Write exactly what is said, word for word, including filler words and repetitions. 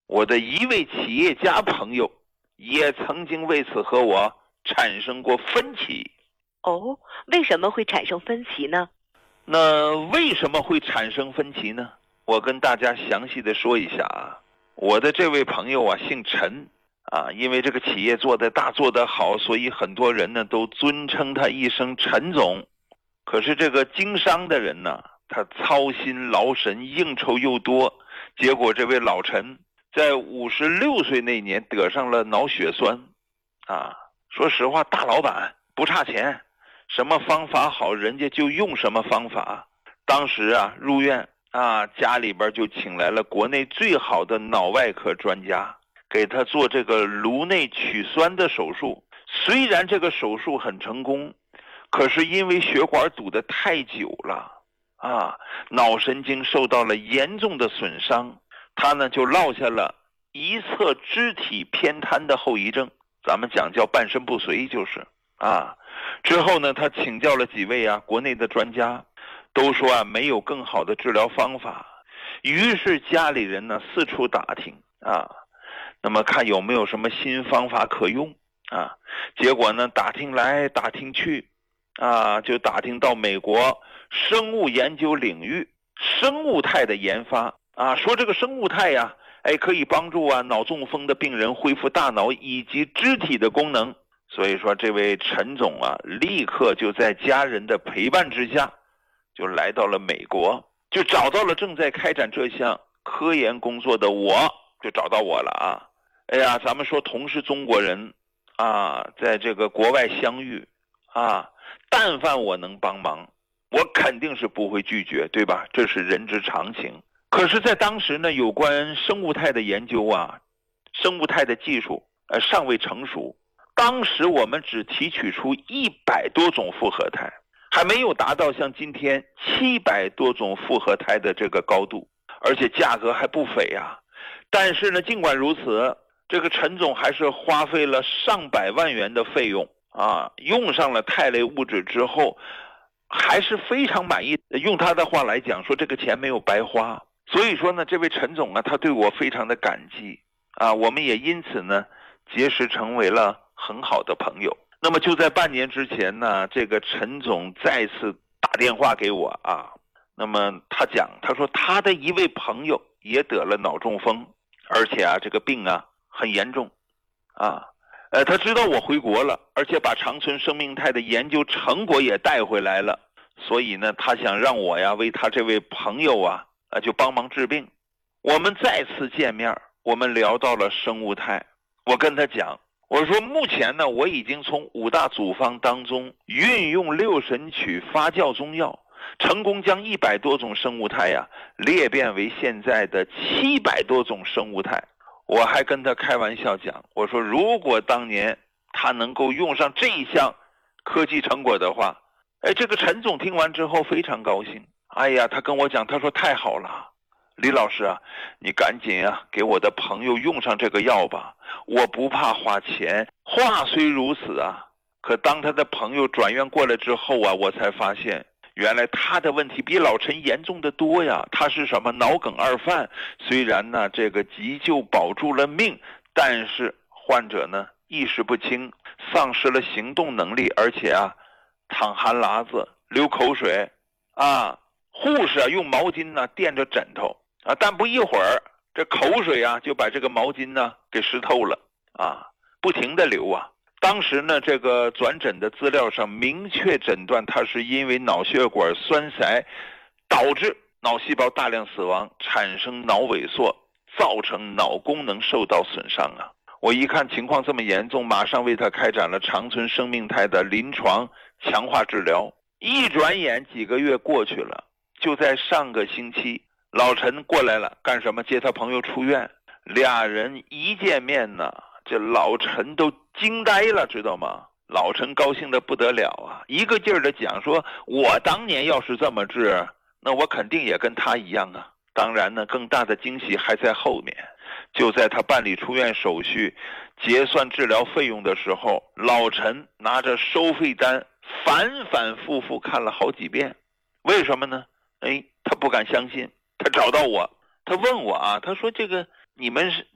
我的一位企业家朋友也曾经为此和我产生过分歧。 哦，为什么会产生分歧呢？ 那为什么会产生分歧呢？我跟大家详细的说一下啊。我的这位朋友啊，姓陈啊，因为这个企业做得大做得好，所以很多人呢都尊称他一声陈总。可是这个经商的人呢，他操心劳神，应酬又多，结果这位老陈在五十六岁那年得上了脑血栓啊。说实话，大老板不差钱，什么方法好人家就用什么方法。当时啊入院啊，家里边就请来了国内最好的脑外科专家，给他做这个颅内取栓的手术。虽然这个手术很成功，可是因为血管堵得太久了啊，脑神经受到了严重的损伤，他呢就落下了一侧肢体偏瘫的后遗症，咱们讲叫半身不遂就是啊。之后呢，他请教了几位啊国内的专家，都说啊没有更好的治疗方法。于是家里人呢四处打听啊，那么看有没有什么新方法可用啊。结果呢打听来打听去啊，就打听到美国生物研究领域生物肽的研发啊，说这个生物肽呀，哎可以帮助啊脑中风的病人恢复大脑以及肢体的功能。所以说这位陈总啊，立刻就在家人的陪伴之下，就来到了美国，就找到了正在开展这项科研工作的我，就找到我了啊。哎呀，咱们说同是中国人啊，在这个国外相遇啊，但凡我能帮忙，我肯定是不会拒绝，对吧？这是人之常情。可是在当时呢，有关生物肽的研究啊，生物肽的技术呃尚未成熟。当时我们只提取出一百多种复合肽，还没有达到像今天七百多种复合肽的这个高度，而且价格还不菲啊。但是呢，尽管如此，这个陈总还是花费了上百万元的费用啊，用上了肽类物质之后，还是非常满意。用他的话来讲，说这个钱没有白花。所以说呢，这位陈总啊，他对我非常的感激啊，我们也因此呢结识成为了很好的朋友。那么就在半年之前呢，这个陈总再次打电话给我啊，那么他讲，他说他的一位朋友也得了脑中风，而且啊这个病啊很严重啊。呃，他知道我回国了，而且把长存生命肽的研究成果也带回来了，所以呢他想让我呀为他这位朋友啊啊就帮忙治病。我们再次见面，我们聊到了生物肽。我跟他讲，我说目前呢，我已经从五大组方当中运用六神曲发酵中药，成功将一百多种生物肽呀、啊、裂变为现在的七百多种生物肽。我还跟他开玩笑讲，我说如果当年他能够用上这一项科技成果的话，哎，这个陈总听完之后非常高兴。哎呀，他跟我讲，他说太好了。李老师啊，你赶紧啊给我的朋友用上这个药吧，我不怕花钱。话虽如此啊，可当他的朋友转院过来之后啊，我才发现原来他的问题比老陈严重的多呀。他是什么脑梗二犯，虽然呢这个急救保住了命，但是患者呢意识不清，丧失了行动能力，而且啊淌汗喇子流口水啊，护士啊用毛巾呢垫着枕头啊，但不一会儿这口水啊就把这个毛巾呢给湿透了啊，不停的流啊。当时呢这个转诊的资料上明确诊断他是因为脑血管栓塞导致脑细胞大量死亡，产生脑萎缩，造成脑功能受到损伤啊。我一看情况这么严重，马上为他开展了长存生命肽的临床强化治疗。一转眼几个月过去了，就在上个星期，老陈过来了，干什么？接他朋友出院。俩人一见面呢，这老陈都惊呆了，知道吗？老陈高兴的不得了啊，一个劲儿的讲说，我当年要是这么治，那我肯定也跟他一样啊。当然呢，更大的惊喜还在后面。就在他办理出院手续、结算治疗费用的时候，老陈拿着收费单反反复复看了好几遍。为什么呢？哎，他不敢相信。他找到我，他问我啊，他说这个你们是